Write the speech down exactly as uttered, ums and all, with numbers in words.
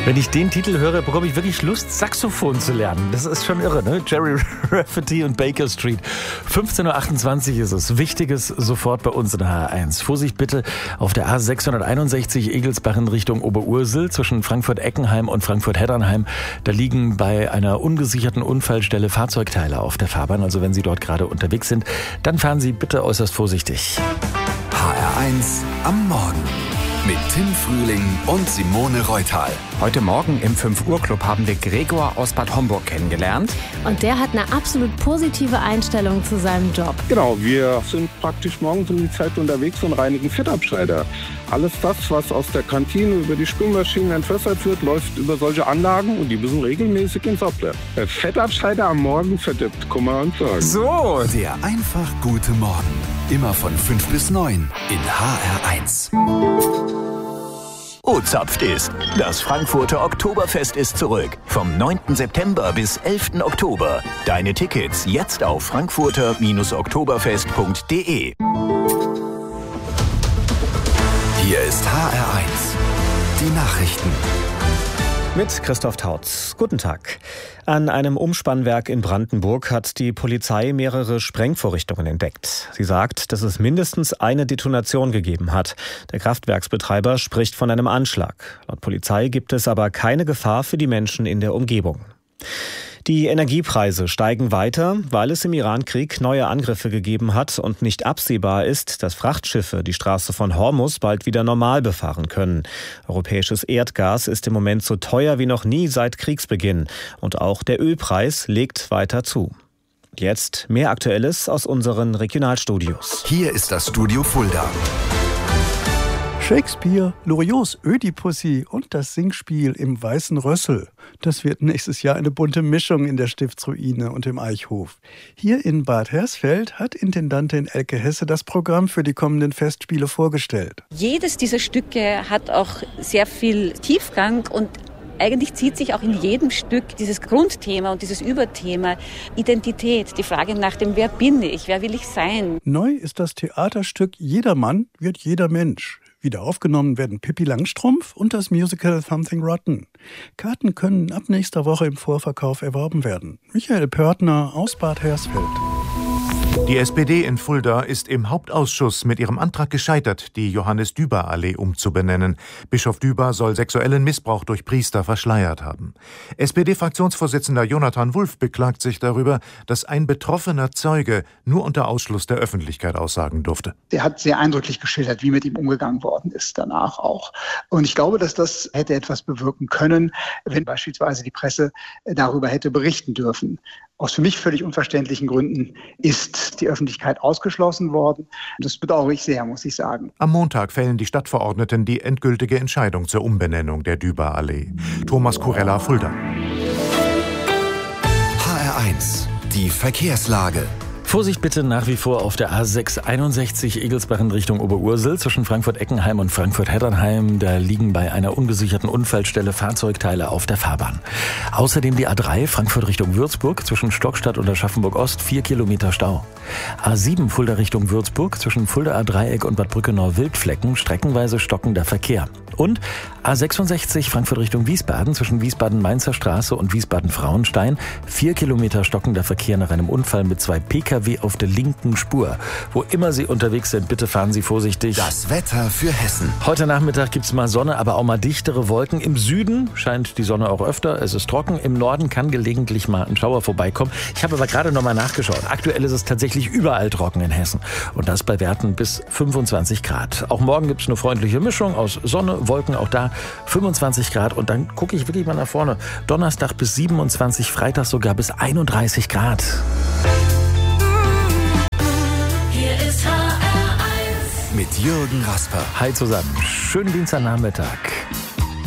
Wenn ich den Titel höre, bekomme ich wirklich Lust, Saxophon zu lernen. Das ist schon irre, ne? Jerry Rafferty und Baker Street. fünfzehn Uhr achtundzwanzig ist es. Wichtiges sofort bei uns in H R eins. Vorsicht bitte auf der A sechshunderteinundsechzig Egelsbach in Richtung Oberursel zwischen Frankfurt-Eckenheim und Frankfurt-Heddernheim. Da liegen bei einer ungesicherten Unfallstelle Fahrzeugteile auf der Fahrbahn. Also wenn Sie dort gerade unterwegs sind, dann fahren Sie bitte äußerst vorsichtig. H R eins am Morgen mit Tim Frühling und Simone Reutal. Heute Morgen im fünf Uhr Club haben wir Gregor aus Bad Homburg kennengelernt. Und der hat eine absolut positive Einstellung zu seinem Job. Genau, wir sind praktisch morgens um die Zeit unterwegs und reinigen Fettabscheider. Alles das, was aus der Kantine über die Spülmaschinen entwässert wird, läuft über solche Anlagen und die müssen regelmäßig ins Ableer. Der Fettabscheider am Morgen verdirbt Kummer und Sorgen. So, der einfach gute Morgen. Immer von fünf bis neun in H R eins. Oh, zapft ist. Das Frankfurter Oktoberfest ist zurück. Vom neunten September bis elften Oktober. Deine Tickets jetzt auf frankfurter oktoberfest punkt de. Hier ist H R eins. Die Nachrichten. Mit Christoph Tautz. Guten Tag. An einem Umspannwerk in Brandenburg hat die Polizei mehrere Sprengvorrichtungen entdeckt. Sie sagt, dass es mindestens eine Detonation gegeben hat. Der Kraftwerksbetreiber spricht von einem Anschlag. Laut Polizei gibt es aber keine Gefahr für die Menschen in der Umgebung. Die Energiepreise steigen weiter, weil es im Iran-Krieg neue Angriffe gegeben hat und nicht absehbar ist, dass Frachtschiffe die Straße von Hormuz bald wieder normal befahren können. Europäisches Erdgas ist im Moment so teuer wie noch nie seit Kriegsbeginn. Und auch der Ölpreis legt weiter zu. Jetzt mehr Aktuelles aus unseren Regionalstudios. Hier ist das Studio Fulda. Shakespeare, Loriots Ödipussy und das Singspiel im Weißen Rössel. Das wird nächstes Jahr eine bunte Mischung in der Stiftsruine und im Eichhof. Hier in Bad Hersfeld hat Intendantin Elke Hesse das Programm für die kommenden Festspiele vorgestellt. Jedes dieser Stücke hat auch sehr viel Tiefgang und eigentlich zieht sich auch in jedem Stück dieses Grundthema und dieses Überthema Identität, die Frage nach dem, wer bin ich, wer will ich sein. Neu ist das Theaterstück Jedermann wird jeder Mensch. Wieder aufgenommen werden Pippi Langstrumpf und das Musical Something Rotten. Karten können ab nächster Woche im Vorverkauf erworben werden. Michael Pörtner aus Bad Hersfeld. Die S P D in Fulda ist im Hauptausschuss mit ihrem Antrag gescheitert, die Johannes-Düber-Allee umzubenennen. Bischof Düber soll sexuellen Missbrauch durch Priester verschleiert haben. S P D-Fraktionsvorsitzender Jonathan Wulff beklagt sich darüber, dass ein betroffener Zeuge nur unter Ausschluss der Öffentlichkeit aussagen durfte. Er hat sehr eindrücklich geschildert, wie mit ihm umgegangen worden ist danach auch. Und ich glaube, dass das hätte etwas bewirken können, wenn beispielsweise die Presse darüber hätte berichten dürfen. Aus für mich völlig unverständlichen Gründen ist die Öffentlichkeit ausgeschlossen worden. Das bedauere ich sehr, muss ich sagen. Am Montag fällen die Stadtverordneten die endgültige Entscheidung zur Umbenennung der Düber-Allee. Thomas Kurella, Fulda. H R eins. Die Verkehrslage. Vorsicht bitte nach wie vor auf der A sechshunderteinundsechzig Egelsbach in Richtung Oberursel zwischen Frankfurt-Eckenheim und Frankfurt-Heddernheim. Da liegen bei einer ungesicherten Unfallstelle Fahrzeugteile auf der Fahrbahn. Außerdem die A drei Frankfurt Richtung Würzburg zwischen Stockstadt und Aschaffenburg-Ost vier Kilometer Stau. A sieben Fulda Richtung Würzburg zwischen Fuldaer Dreieck und Bad Brückenau-Wildflecken streckenweise stockender Verkehr. Und A sechsundsechzig Frankfurt Richtung Wiesbaden zwischen Wiesbaden-Mainzer Straße und Wiesbaden-Frauenstein vier Kilometer stockender Verkehr nach einem Unfall mit zwei P K W auf der linken Spur. Wo immer Sie unterwegs sind, bitte fahren Sie vorsichtig. Das Wetter für Hessen. Heute Nachmittag gibt's mal Sonne, aber auch mal dichtere Wolken. Im Süden scheint die Sonne auch öfter. Es ist trocken. Im Norden kann gelegentlich mal ein Schauer vorbeikommen. Ich habe aber gerade noch mal nachgeschaut. Aktuell ist es tatsächlich überall trocken in Hessen. Und das bei Werten bis fünfundzwanzig Grad. Auch morgen gibt's eine freundliche Mischung aus Sonne, Wolken, auch da fünfundzwanzig Grad. Und dann gucke ich wirklich mal nach vorne. Donnerstag bis siebenundzwanzig, Freitag sogar bis einunddreißig Grad. Mit Jürgen Rasper. Hi zusammen. Schönen Dienstagnachmittag.